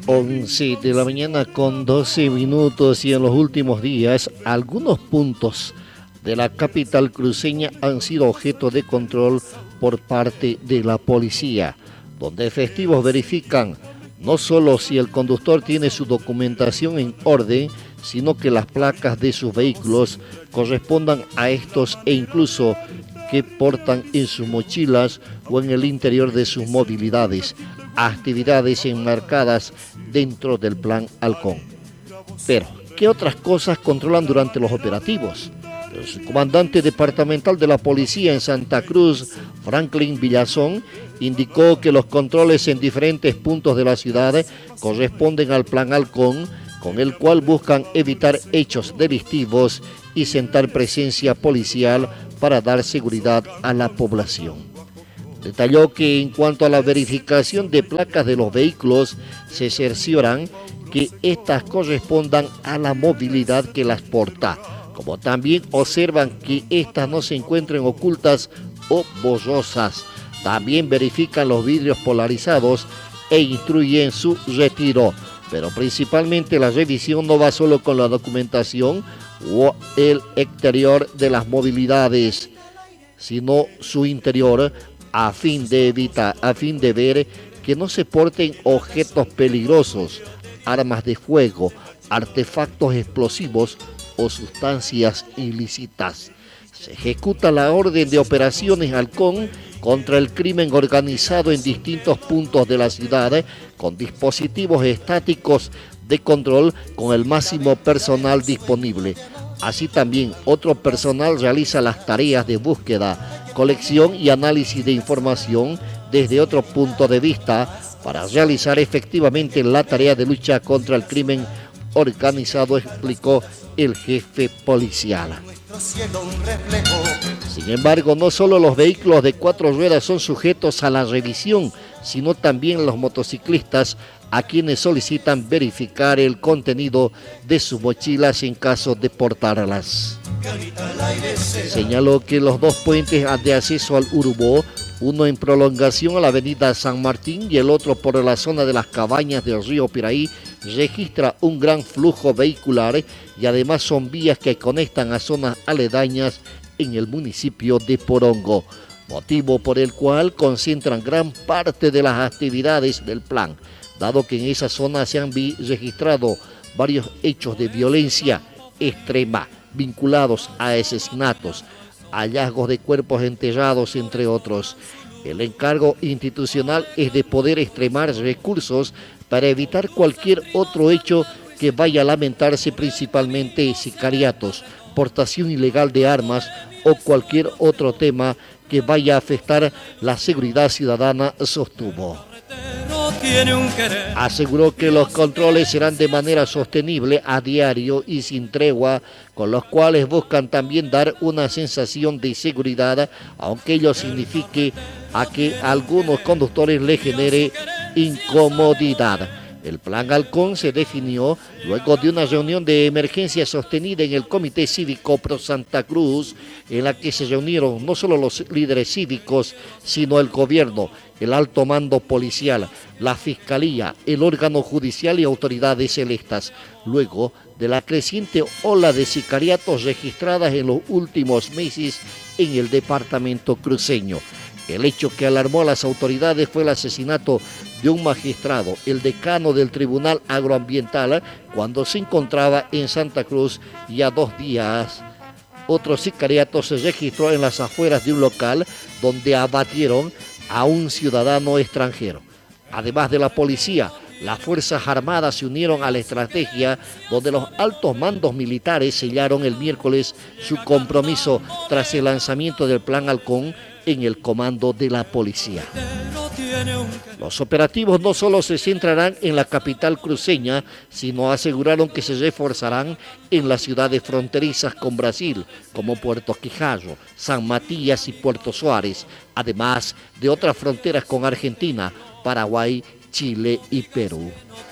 11 de la mañana con 12 minutos y en los últimos días algunos puntos de la capital cruceña han sido objeto de control por parte de la policía, donde efectivos verifican no solo si el conductor tiene su documentación en orden, sino que las placas de sus vehículos correspondan a estos e incluso que portan en sus mochilas o en el interior de sus movilidades, actividades enmarcadas dentro del Plan Halcón. Pero, ¿qué otras cosas controlan durante los operativos? El comandante departamental de la policía en Santa Cruz, Franklin Villazón, indicó que los controles en diferentes puntos de la ciudad corresponden al Plan Halcón, con el cual buscan evitar hechos delictivos y sentar presencia policial para dar seguridad a la población. Detalló que en cuanto a la verificación de placas de los vehículos, se cercioran que éstas correspondan a la movilidad que las porta, como también observan que éstas no se encuentren ocultas o borrosas. También verifican los vidrios polarizados e instruyen su retiro. Pero principalmente la revisión no va solo con la documentación o el exterior de las movilidades, sino su interior, a fin de ver que no se porten objetos peligrosos, armas de fuego, artefactos explosivos o sustancias ilícitas. Se ejecuta la orden de operaciones Halcón contra el crimen organizado en distintos puntos de la ciudad, con dispositivos estáticos de control con el máximo personal disponible. Así también otro personal realiza las tareas de búsqueda, colección y análisis de información desde otro punto de vista para realizar efectivamente la tarea de lucha contra el crimen organizado, explicó el jefe policial. Sin embargo, no solo los vehículos de 4 ruedas son sujetos a la revisión, sino también los motociclistas, a quienes solicitan verificar el contenido de sus mochilas en caso de portarlas. Señaló que los dos puentes de acceso al Urubó, uno en prolongación a la avenida San Martín y el otro por la zona de las cabañas del río Piraí, registra un gran flujo vehicular y además son vías que conectan a zonas aledañas en el municipio de Porongo, motivo por el cual concentran gran parte de las actividades del plan, dado que en esa zona se han registrado varios hechos de violencia extrema vinculados a asesinatos, hallazgos de cuerpos enterrados, entre otros. El encargo institucional es de poder extremar recursos para evitar cualquier otro hecho que vaya a lamentarse, principalmente sicariatos, portación ilegal de armas o cualquier otro tema que vaya a afectar la seguridad ciudadana, sostuvo. Aseguró que los controles serán de manera sostenible, a diario y sin tregua, con los cuales buscan también dar una sensación de seguridad, aunque ello signifique a que a algunos conductores les genere incomodidad. El Plan Halcón se definió luego de una reunión de emergencia sostenida en el Comité Cívico Pro Santa Cruz, en la que se reunieron no solo los líderes cívicos, sino el gobierno, el alto mando policial, la fiscalía, el órgano judicial y autoridades electas, luego de la creciente ola de sicariatos registradas en los últimos meses en el departamento cruceño. El hecho que alarmó a las autoridades fue el asesinato de un magistrado, el decano del Tribunal Agroambiental, cuando se encontraba en Santa Cruz, y a 2 días otro sicariato se registró en las afueras de un local donde abatieron a un ciudadano extranjero. Además de la policía, las Fuerzas Armadas se unieron a la estrategia donde los altos mandos militares sellaron el miércoles su compromiso tras el lanzamiento del Plan Halcón en el comando de la policía. Los operativos no solo se centrarán en la capital cruceña, sino aseguraron que se reforzarán en las ciudades fronterizas con Brasil, como Puerto Quijallo, San Matías y Puerto Suárez, además de otras fronteras con Argentina, Paraguay, Chile y Perú.